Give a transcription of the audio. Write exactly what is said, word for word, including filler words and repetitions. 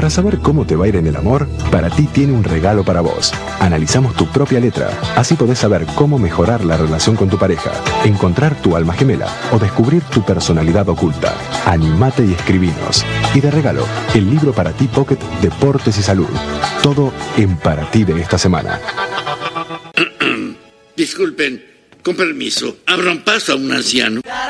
Para saber cómo te va a ir en el amor, Para Ti tiene un regalo para vos. Analizamos tu propia letra, así podés saber cómo mejorar la relación con tu pareja, encontrar tu alma gemela o descubrir tu personalidad oculta. Animate y escribinos. Y de regalo, el libro Para Ti Pocket Deportes y Salud. Todo en Para Ti de esta semana. Disculpen, con permiso, abran paso a un anciano.